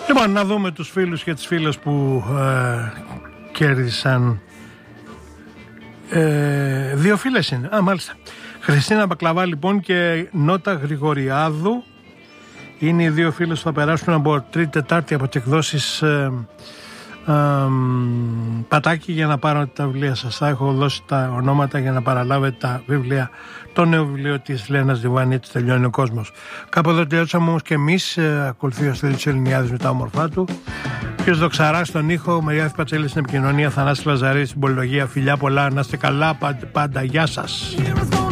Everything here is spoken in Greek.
Λοιπόν, να δούμε τους φίλους και τις φίλες που κέρδισαν. Δύο φίλες είναι. Μάλιστα. Χριστίνα Μπακλαβά λοιπόν και Νότα Γρηγοριάδου είναι οι δύο φίλες που θα περάσουν από Τρίτη Τετάρτη από τις εκδόσεις Πατάκη για να πάρουν τα βιβλία σας. Θα έχω δώσει τα ονόματα για να παραλάβετε τα βιβλία. Το νέο βιβλίο της Λένας Διβάνη, έτσι τελειώνει ο κόσμος. Κάπου εδώ τελειώσαμε όμως και εμείς. Ακολουθεί ο Στέλιος Ελληνιάδης με τα όμορφά του. Ποιος Δοξαράς στον ήχο, Μαριάθη Πατσέλη στην επικοινωνία, Θανάση Λαζαρή στην πολυλογία. Φιλιά πολλά, να είστε καλά πάντα. Γεια σας.